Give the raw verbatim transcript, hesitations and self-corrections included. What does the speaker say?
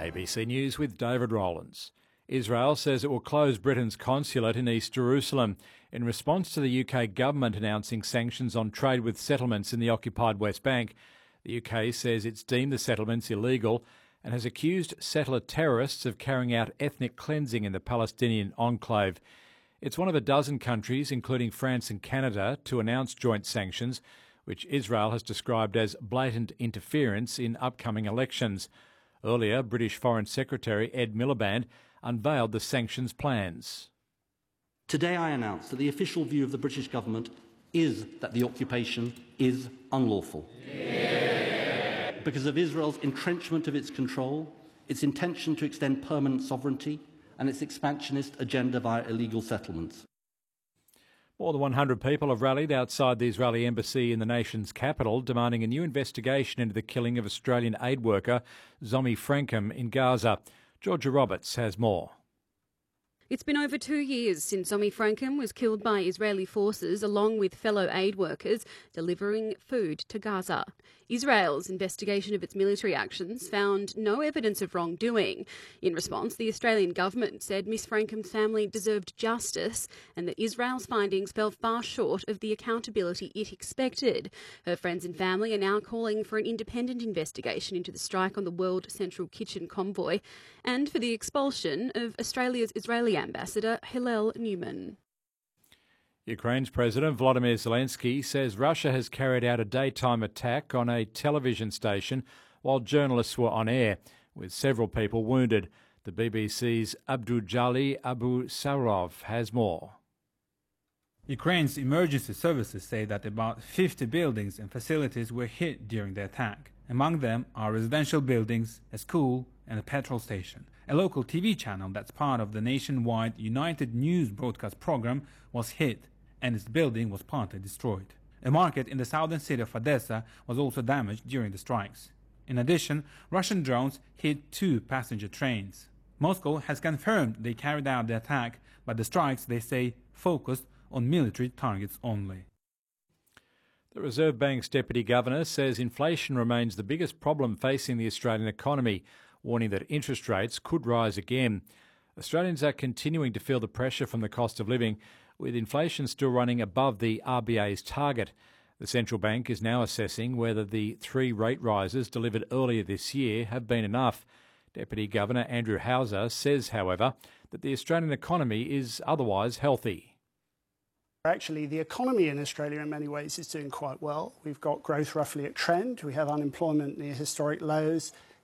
A B C News with David Rowlands. Israel says it will close Britain's consulate in East Jerusalem in response to the U K government announcing sanctions on trade with settlements in the occupied West Bank. The U K says it's deemed the settlements illegal and has accused settler terrorists of carrying out ethnic cleansing in the Palestinian enclave. It's one of a dozen countries, including France and Canada, to announce joint sanctions, which Israel has described as blatant interference in upcoming elections. Earlier, British Foreign Secretary Ed Miliband unveiled the sanctions plans. Today I announce that the official view of the British government is that the occupation is unlawful. Yeah. Because of Israel's entrenchment of its control, its intention to extend permanent sovereignty, and its expansionist agenda via illegal settlements. More than one hundred people have rallied outside the Israeli embassy in the nation's capital, demanding a new investigation into the killing of Australian aid worker Zomi Frankham in Gaza. Georgia Roberts has more. It's been over two years since Zomi Frankham was killed by Israeli forces along with fellow aid workers delivering food to Gaza. Israel's investigation of its military actions found no evidence of wrongdoing. In response, the Australian government said Miss Frankham's family deserved justice and that Israel's findings fell far short of the accountability it expected. Her friends and family are now calling for an independent investigation into the strike on the World Central Kitchen convoy and for the expulsion of Australia's Israeli ambassador Hillel Newman. Ukraine's President Volodymyr Zelensky says Russia has carried out a daytime attack on a television station while journalists were on air, with several people wounded. The B B C's Abdujali Abu Sarov has more. Ukraine's emergency services say that about fifty buildings and facilities were hit during the attack. Among them are residential buildings, a school and a petrol station. A local T V channel that's part of the nationwide United News broadcast program was hit, and its building was partly destroyed. A market in the southern city of Odessa was also damaged during the strikes. In addition, Russian drones hit two passenger trains. Moscow has confirmed they carried out the attack, but the strikes, they say, focused on military targets only. The Reserve Bank's Deputy Governor says inflation remains the biggest problem facing the Australian economy, warning that interest rates could rise again. Australians are continuing to feel the pressure from the cost of living, with inflation still running above the R B A's target. The central bank is now assessing whether the three rate rises delivered earlier this year have been enough. Deputy Governor Andrew Hauser says, however, that the Australian economy is otherwise healthy. Actually, the economy in Australia in many ways is doing quite well. We've got growth roughly at trend. We have unemployment near historic lows.